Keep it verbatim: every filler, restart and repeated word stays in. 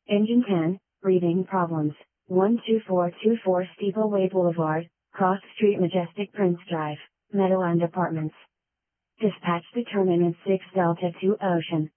Engine ten, breathing problems, one two four two four Steepleway Boulevard, Cross Street Majestic Prince Drive, Meadowland Apartments. Dispatch determinant six Delta two Ocean.